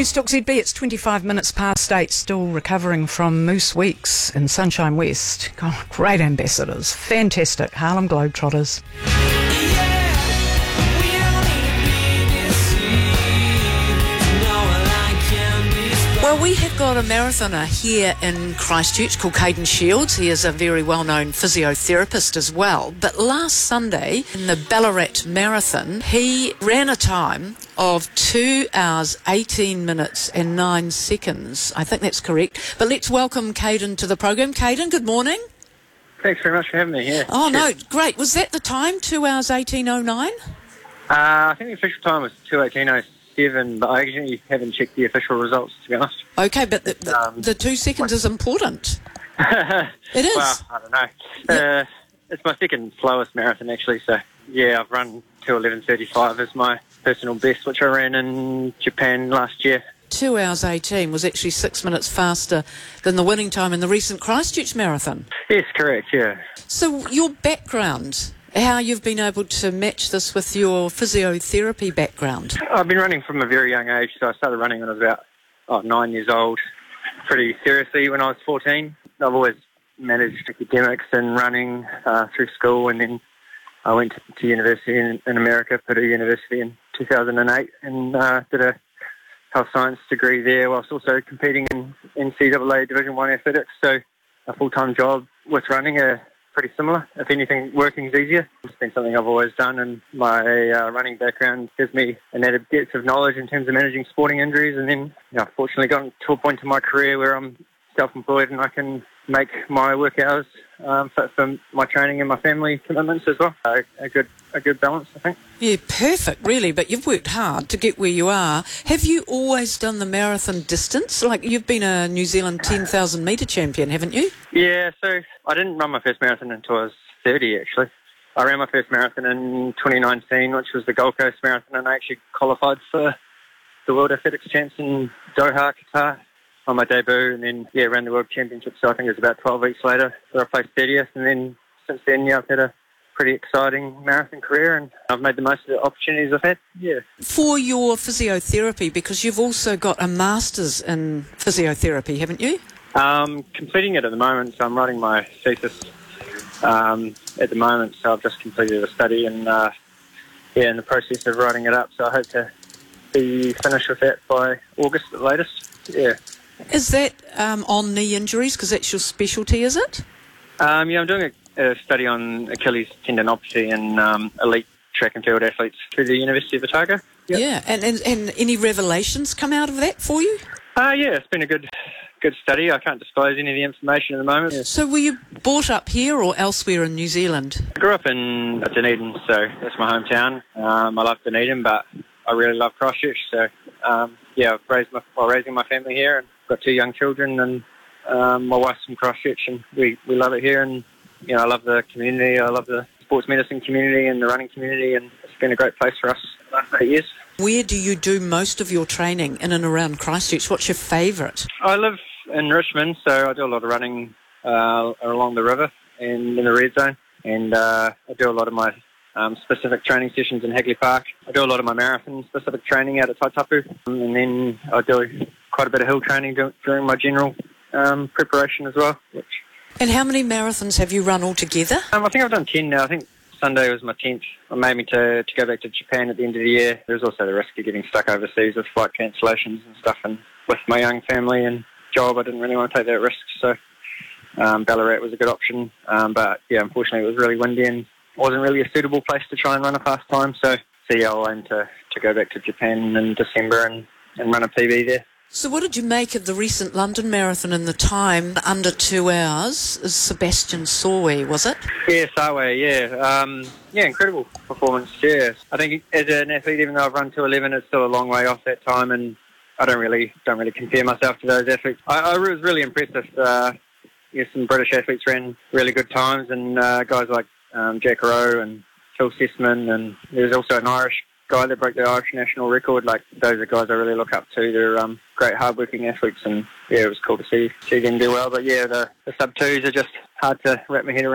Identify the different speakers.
Speaker 1: News Talk ZB, it's 25 minutes past 8, still recovering from Moose Weeks in Sunshine West. God, great ambassadors, fantastic Harlem Globetrotters.
Speaker 2: Well, we have got a marathoner here in Christchurch called Caden Shields. He is a very well-known physiotherapist as well. But last Sunday, in the Ballarat Marathon, he ran a time of 2 hours, 18 minutes and 9 seconds. I think that's correct. But let's welcome Caden to the program. Caden, good morning.
Speaker 3: Thanks very much for having me here.
Speaker 2: Oh, no, great. Was that the time, 2 hours, 18:09?
Speaker 3: I think the official time was 2:18:07, but I actually haven't checked the official results, to be honest.
Speaker 2: Okay, but the 2 seconds is important. It is.
Speaker 3: Well, I don't know. It's my second slowest marathon, actually, so yeah, I've run 2:11:35 as my personal best, which I ran in Japan last year.
Speaker 2: 2 hours 18 was actually 6 minutes faster than the winning time in the recent Christchurch Marathon.
Speaker 3: Yes, correct, yeah.
Speaker 2: So your background, how you've been able to match this with your physiotherapy background?
Speaker 3: I've been running from a very young age, so I started running when I was about 9 years old, pretty seriously when I was 14. I've always managed academics and running through school, and then I went to university in America, Purdue University in 2008, and did a health science degree there, whilst also competing in NCAA Division 1 athletics. So a full-time job with running are pretty similar. If anything, working's easier. It's been something I've always done, and my running background gives me an added depth of knowledge in terms of managing sporting injuries. And then, fortunately, gotten to a point in my career where I'm self-employed and I can make my work hours fit for my training and my family commitments as well. A good balance, I think.
Speaker 2: Yeah, perfect, really, but you've worked hard to get where you are. Have you always done the marathon distance? Like, you've been a New Zealand 10,000 metre champion, haven't you?
Speaker 3: Yeah, so I didn't run my first marathon until I was 30, actually. I ran my first marathon in 2019, which was the Gold Coast Marathon, and I actually qualified for the World Athletics Champs in Doha, Qatar, on my debut, and then, ran the World Championship, so I think it was about 12 weeks later where I placed 30th, and then since then, I've had a pretty exciting marathon career, and I've made the most of the opportunities I've had,
Speaker 2: For your physiotherapy, because you've also got a master's in physiotherapy, haven't you?
Speaker 3: Completing it at the moment, so I'm writing my thesis at the moment, so I've just completed a study and, in the process of writing it up, so I hope to be finished with that by August at the latest,
Speaker 2: Is that on knee injuries, because that's your specialty, is it?
Speaker 3: I'm doing a study on Achilles tendinopathy in elite track and field athletes through the University of Otago. Yep.
Speaker 2: Yeah, and any revelations come out of that for you?
Speaker 3: It's been a good study. I can't disclose any of the information at the moment.
Speaker 2: Yeah. So were you brought up here or elsewhere in New Zealand?
Speaker 3: I grew up in Dunedin, so that's my hometown. I love Dunedin, but I really love Christchurch, so raising my family here, and got 2 young children, and my wife's from Christchurch, and we love it here, and I love the community. I love the sports medicine community and the running community, and it's been a great place for us the last 8 years.
Speaker 2: Where do you do most of your training in and around Christchurch? What's your favourite?
Speaker 3: I live in Richmond, so I do a lot of running along the river and in the red zone, and I do a lot of my specific training sessions in Hagley Park. I do a lot of my marathon-specific training out at Taitapu, and then I do quite a bit of hill training during my general preparation as well.
Speaker 2: And how many marathons have you run altogether?
Speaker 3: I think I've done 10 now. I think Sunday was my 10th. It made me to go back to Japan at the end of the year. There's also the risk of getting stuck overseas with flight cancellations and stuff, and with my young family and job, I didn't really want to take that risk, so Ballarat was a good option. But unfortunately it was really windy and wasn't really a suitable place to try and run a fast time, so I'll aim to go back to Japan in December and run a PB there.
Speaker 2: So what did you make of the recent London Marathon and the time under 2 hours? Sebastian Sawe, was it?
Speaker 3: Yeah, Sawe, incredible performance, I think as an athlete, even though I've run 2:11, it's still a long way off that time, and I don't really compare myself to those athletes. I was really impressed with, some British athletes ran really good times, and guys like Jack Rowe and Phil Sessman, and there's also an Irish guy that broke the Irish national record. Like, those are guys I really look up to. They're great hard-working athletes, and it was cool to see them do well. But the sub-2s are just hard to wrap my head around.